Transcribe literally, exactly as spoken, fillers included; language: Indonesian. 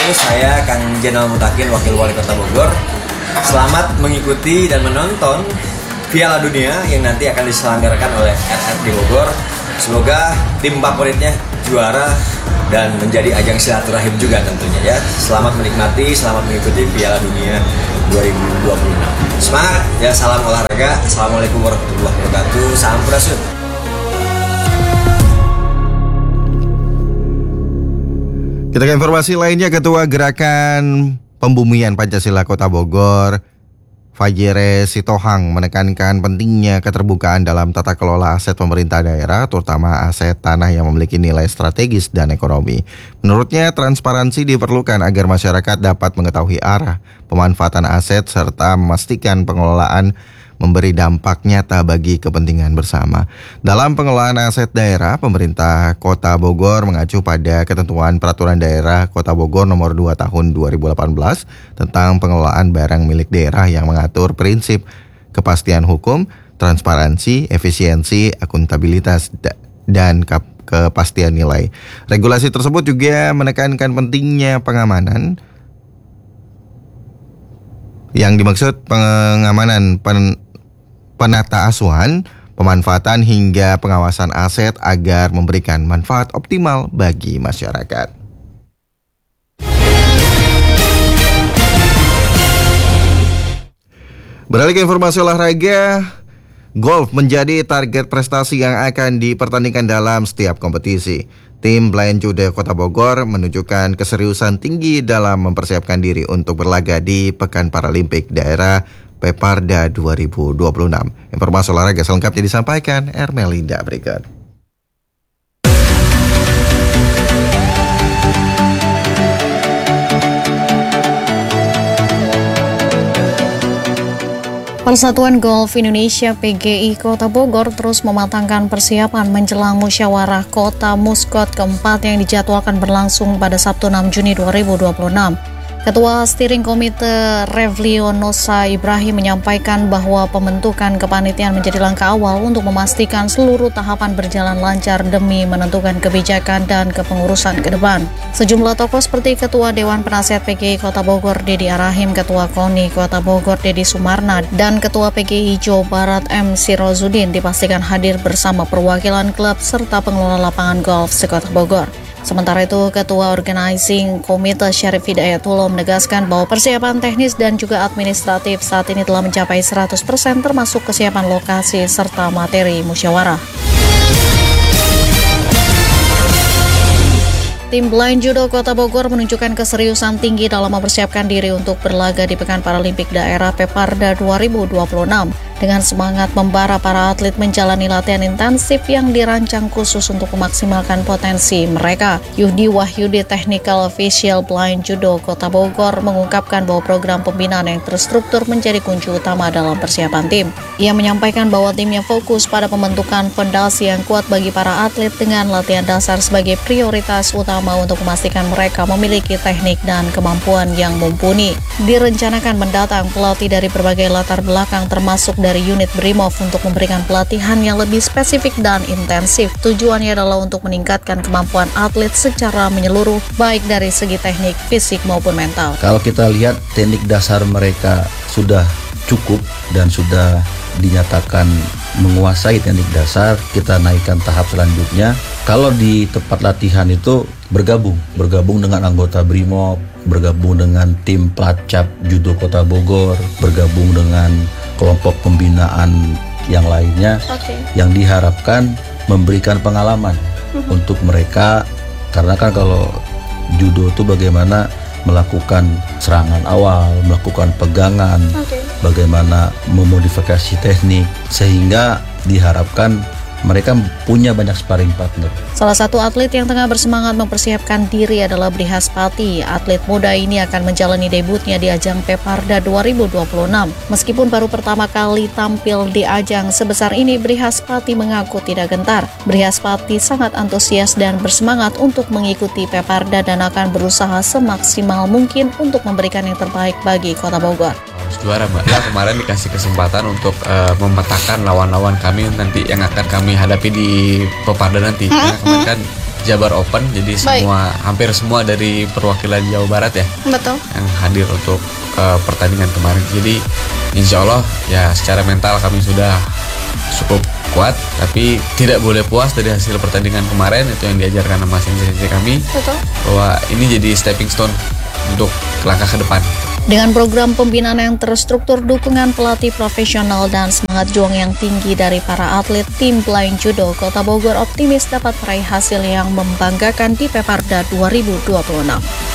wabarakatuh. Saya Kang Jenal Mutakin, Wakil Wali Kota Bogor. Selamat mengikuti dan menonton Piala Dunia yang nanti akan diselenggarakan oleh R R di Bogor. Semoga tim favoritnya juara dan menjadi ajang silaturahim juga tentunya ya. Selamat menikmati, selamat mengikuti Piala Dunia dua ribu dua puluh enam. Semangat ya, salam olahraga. Assalamualaikum warahmatullahi wabarakatuh. Salam Prasut. Kita ke informasi lainnya. Ketua Gerakan Pembumian Pancasila Kota Bogor, Fajere Sitohang, menekankan pentingnya keterbukaan dalam tata kelola aset pemerintah daerah, terutama aset tanah yang memiliki nilai strategis dan ekonomi. Menurutnya, transparansi diperlukan agar masyarakat dapat mengetahui arah pemanfaatan aset serta memastikan pengelolaan memberi dampak nyata bagi kepentingan bersama. Dalam pengelolaan aset daerah, pemerintah Kota Bogor mengacu pada ketentuan Peraturan Daerah Kota Bogor nomor dua tahun dua ribu delapan belas tentang pengelolaan barang milik daerah yang mengatur prinsip kepastian hukum, transparansi, efisiensi, akuntabilitas, dan kepastian nilai. Regulasi tersebut juga menekankan pentingnya pengamanan. Yang dimaksud pengamanan pen penata asuhan, pemanfaatan hingga pengawasan aset agar memberikan manfaat optimal bagi masyarakat. Beralih ke informasi olahraga, golf menjadi target prestasi yang akan dipertandingkan dalam setiap kompetisi. Tim Blind Judo Kota Bogor menunjukkan keseriusan tinggi dalam mempersiapkan diri untuk berlaga di Pekan Paralimpik Daerah Peparda dua ribu dua puluh enam. Informasi olahraga selengkapnya disampaikan Ermelinda berikut. Persatuan Golf Indonesia P G I Kota Bogor terus mematangkan persiapan menjelang musyawarah Kota Muskot keempat yang dijadwalkan berlangsung pada Sabtu enam Juni dua ribu dua puluh enam. Ketua Steering Komite Revlio Nosa Ibrahim menyampaikan bahwa pembentukan kepanitiaan menjadi langkah awal untuk memastikan seluruh tahapan berjalan lancar demi menentukan kebijakan dan kepengurusan ke depan. Sejumlah tokoh seperti Ketua Dewan Penasihat P G I Kota Bogor Dedi Arahim, Ketua KONI Kota Bogor Dedi Sumarna, dan Ketua P G I Jawa Barat M. Sirozudin dipastikan hadir bersama perwakilan klub serta pengelola lapangan golf se-Kota Bogor. Sementara itu, Ketua Organizing Komite Syarif Hidayatullah menegaskan bahwa persiapan teknis dan juga administratif saat ini telah mencapai seratus persen termasuk kesiapan lokasi serta materi musyawarah. Tim Blind Judo Kota Bogor menunjukkan keseriusan tinggi dalam mempersiapkan diri untuk berlaga di Pekan Paralimpik Daerah Peparda dua ribu dua puluh enam. Dengan semangat membara, para atlet menjalani latihan intensif yang dirancang khusus untuk memaksimalkan potensi mereka. Yudi Wahyudi, Technical Official Blind Judo Kota Bogor, mengungkapkan bahwa program pembinaan yang terstruktur menjadi kunci utama dalam persiapan tim. Ia menyampaikan bahwa timnya fokus pada pembentukan fondasi yang kuat bagi para atlet dengan latihan dasar sebagai prioritas utama untuk memastikan mereka memiliki teknik dan kemampuan yang mumpuni. Direncanakan mendatang pelatih dari berbagai latar belakang termasuk dari unit Brimob untuk memberikan pelatihan yang lebih spesifik dan intensif. Tujuannya adalah untuk meningkatkan kemampuan atlet secara menyeluruh, baik dari segi teknik, fisik maupun mental. Kalau kita lihat teknik dasar mereka sudah cukup dan sudah dinyatakan menguasai teknik dasar, kita naikkan tahap selanjutnya. Kalau di tempat latihan itu bergabung, bergabung dengan anggota Brimob, bergabung dengan tim Pelacap Judo Kota Bogor, bergabung dengan kelompok pembinaan yang lainnya, okay, yang diharapkan memberikan pengalaman uh-huh. untuk mereka, karena kan kalau judo itu bagaimana melakukan serangan awal, melakukan pegangan, okay, bagaimana memodifikasi teknik, sehingga diharapkan mereka punya banyak sparring partner. Salah satu atlet yang tengah bersemangat mempersiapkan diri adalah Brihaspati. Atlet muda ini akan menjalani debutnya di ajang Peparda dua ribu dua puluh enam. Meskipun baru pertama kali tampil di ajang sebesar ini, Brihaspati mengaku tidak gentar. Brihaspati sangat antusias dan bersemangat untuk mengikuti Peparda dan akan berusaha semaksimal mungkin untuk memberikan yang terbaik bagi Kota Bogor. Juara Mbak, ya, kemarin dikasih kesempatan untuk uh, memetakan lawan-lawan kami nanti yang akan kami hadapi di Peparda nanti. Karena kemarin kan Jabar Open, jadi semua hampir semua dari perwakilan Jawa Barat ya Betul. yang hadir untuk uh, pertandingan kemarin. Jadi insya Allah ya secara mental kami sudah cukup kuat, tapi tidak boleh puas dari hasil pertandingan kemarin. Itu yang diajarkan sama sensei-sensei kami. Betul. Bahwa ini jadi stepping stone untuk langkah ke depan. Dengan program pembinaan yang terstruktur, dukungan pelatih profesional dan semangat juang yang tinggi dari para atlet, tim Blind Judo Kota Bogor optimis dapat meraih hasil yang membanggakan di Peparda dua ribu dua puluh enam.